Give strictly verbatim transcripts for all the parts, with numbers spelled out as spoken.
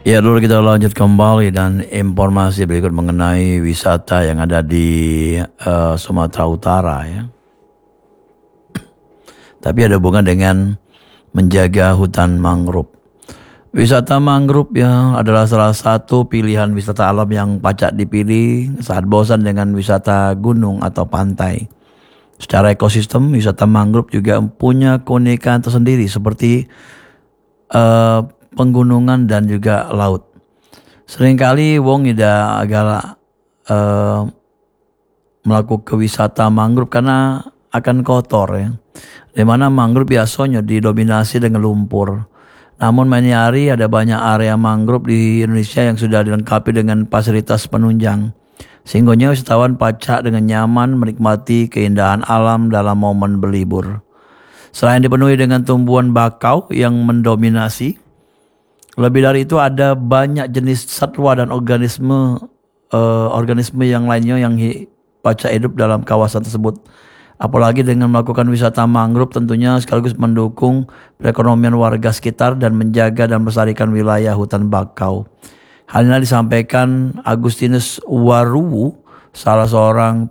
Ya dulu kita lanjut kembali dan informasi berikut mengenai wisata yang ada di eh, Sumatera Utara ya. Tapi ada hubungan dengan menjaga hutan mangrove. Wisata mangrove ya adalah salah satu pilihan wisata alam yang pacak dipilih saat bosan dengan wisata gunung atau pantai. Secara ekosistem, wisata mangrove juga punya keunikan tersendiri seperti eh, penggunungan dan juga laut. Seringkali wong ida agak eh, melakukan wisata mangrove karena akan kotor ya. Di mana mangrove biasanya didominasi dengan lumpur. Namun main hari ada banyak area mangrove di Indonesia yang sudah dilengkapi dengan fasilitas penunjang. Sehingga wisatawan pacak dengan nyaman menikmati keindahan alam dalam momen berlibur. Selain dipenuhi dengan tumbuhan bakau yang mendominasi, lebih dari itu ada banyak jenis satwa dan organisme eh, organisme yang lainnya yang hi- pacak hidup dalam kawasan tersebut. Apalagi dengan melakukan wisata mangrove tentunya sekaligus mendukung perekonomian warga sekitar dan menjaga dan melestarikan wilayah hutan bakau. Hal ini disampaikan Agustinus Waruwu, salah seorang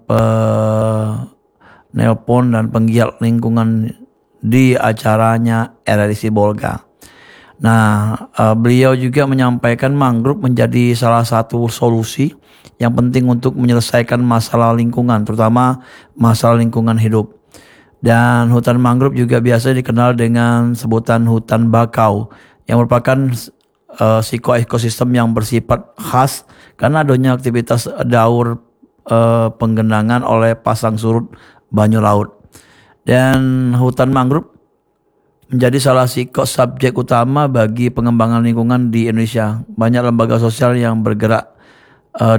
penelpon dan penggiat lingkungan di acaranya R R I Sibolga. Nah, eh, beliau juga menyampaikan mangrove menjadi salah satu solusi yang penting untuk menyelesaikan masalah lingkungan, terutama masalah lingkungan hidup. Dan hutan mangrove juga biasa dikenal dengan sebutan hutan bakau yang merupakan eh, psikoekosistem yang bersifat khas karena adanya aktivitas daur eh, penggenangan oleh pasang surut banyu laut. Dan hutan mangrove menjadi salah satu subjek utama bagi pengembangan lingkungan di Indonesia. Banyak lembaga sosial yang bergerak